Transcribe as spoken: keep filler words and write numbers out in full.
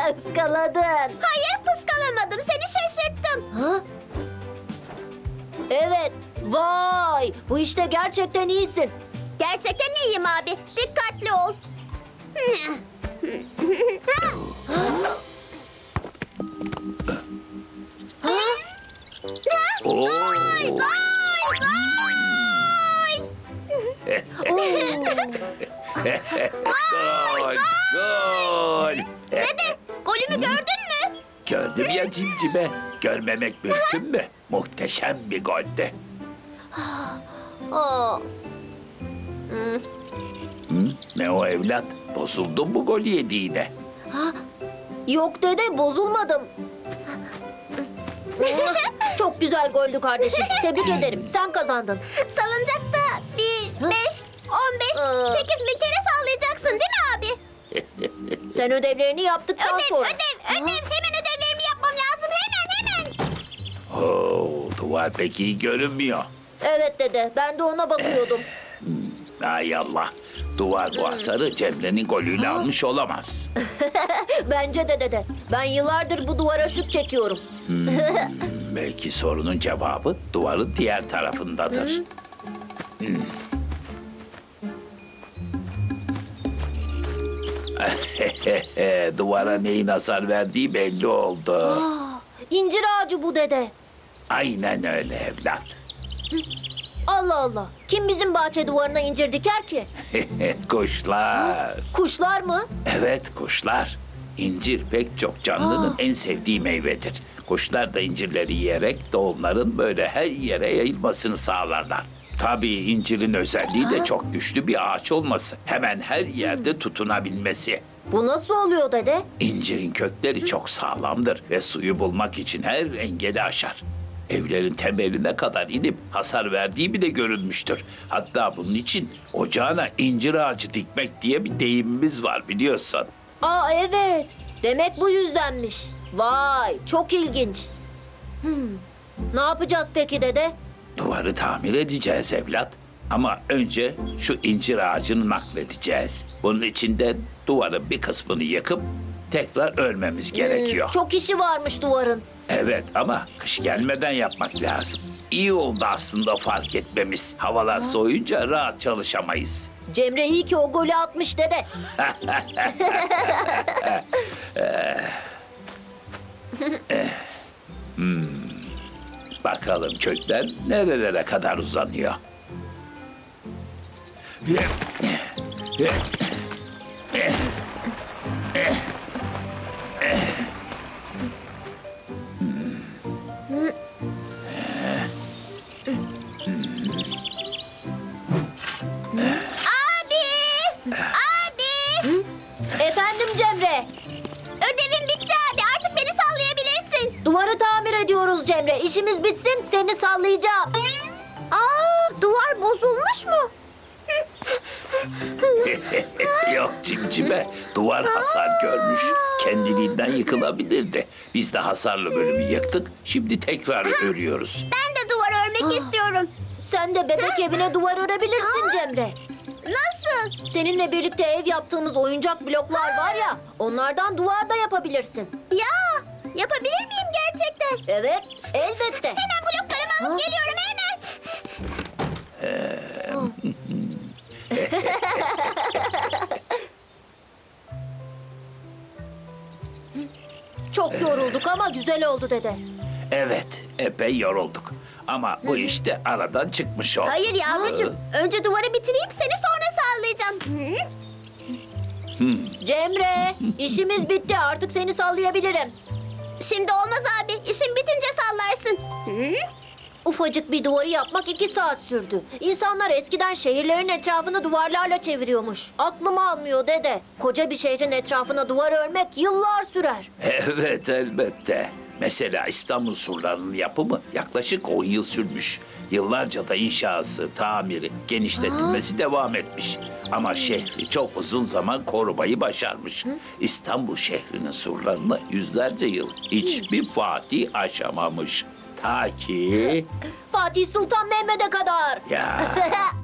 Iskaladın. Hayır, pıskalamadım. Seni şaşırttım. Ha? Evet. Vay. Bu işte gerçekten iyisin. Gerçekten iyiyim abi. Dikkatli ol. Oo. Gol! Gol! Gol! Gol! Dede, golümü gördün mü? Gördüm ya cimcime. Görmemek mümkün mü? Muhteşem bir goldü. Aa, Hı? Ne o evlat? Bozuldun mu gol yediğine? yok dede, bozulmadım. Çok güzel goldü kardeşim. Tebrik ederim. Sen kazandın. Salıncakta bir, beş, on beş, Aa. sekiz bin kere sallayacaksın değil mi abi? Sen ödevlerini yaptıktan Ödev, sonra. ödev, ödev. Hemen ödevlerimi yapmam lazım. Hemen, hemen. Oo, duvar pek iyi görünmüyor. Evet dede, ben de ona bakıyordum. Ay Allah. Duvar bu hasarı Cemre'nin golüyle almış olamaz. Bence de dede. Ben yıllardır bu duvara şut çekiyorum. Belki sorunun cevabı duvarın diğer tarafındadır. Hmm. Duvara neyin hasar verdiği belli oldu. Aa, incir ağacı bu dede. Aynen öyle evlat. Allah Allah. Kim bizim bahçe duvarına incir diker ki? Kuşlar. Kuşlar mı? Evet kuşlar. İncir pek çok canlının en sevdiği meyvedir. Kuşlar da incirleri yiyerek tohumların böyle her yere yayılmasını sağlarlar. Tabii incirin özelliği de çok güçlü bir ağaç olması. Hemen her yerde tutunabilmesi. Bu nasıl oluyor dede? İncirin kökleri çok sağlamdır ve suyu bulmak için her engeli aşar. Evlerin temeline kadar inip hasar verdiği bile görülmüştür. Hatta bunun için ocağına incir ağacı dikmek diye bir deyimimiz var biliyorsun. Aa evet. Demek bu yüzdenmiş. Vay, çok ilginç. Hmm. Ne yapacağız peki dede? Duvarı tamir edeceğiz evlat. Ama önce şu incir ağacını nakledeceğiz. Bunun için de duvarın bir kısmını yıkıp tekrar örmemiz gerekiyor. Hmm, çok işi varmış duvarın. Evet ama kış gelmeden yapmak lazım. İyi oldu aslında fark etmemiz. Havalar soğuyunca rahat çalışamayız. Cemre iyi ki o golü atmış dede. Bakalım kökler nerelere kadar uzanıyor. Abi! Abi! Efendim Cemre. Ödevim bitti abi. Artık beni sallayabilirsin. Duvarı tamir ediyoruz Cemre. İşimiz bitsin, seni sallayacağım. Aa, duvar bozulmuş mu? Yok cimcime, duvar hasar görmüş. Kendiliğinden yıkılabilirdi. Biz de hasarlı bölümü yıktık. Şimdi tekrar örüyoruz. Ben de duvar örmek istiyorum. Sen de bebek evine duvar örebilirsin Cemre. Nasıl? Seninle birlikte ev yaptığımız oyuncak bloklar var ya, onlardan duvar da yapabilirsin. Ya, yapabilir miyim gerçekten? Evet, elbette. Hemen bloklarımı alıp Ha? geliyorum hemen. Çok yorulduk ama güzel oldu dede. Evet, epey yorulduk. Ama bu işte aradan çıkmış oldu. Hayır yavrucuğum. Önce duvarı bitireyim seni sonra sallayacağım. Hı? Cemre, işimiz bitti. Artık seni sallayabilirim. Şimdi olmaz abi. İşin bitince sallarsın. Hı? Ufacık bir duvarı yapmak iki saat sürdü. İnsanlar eskiden şehirlerin etrafını duvarlarla çeviriyormuş. Aklım almıyor dede. Koca bir şehrin etrafına duvar örmek yıllar sürer. Evet, elbette. Mesela İstanbul surlarının yapımı yaklaşık on yıl sürmüş. Yıllarca da inşası, tamiri, genişletilmesi devam etmiş. Ama şehri çok uzun zaman korumayı başarmış. İstanbul şehrinin surlarını yüzlerce yıl hiçbir fatih aşamamış. Ta ki... Fatih Sultan Mehmet'e kadar. Ya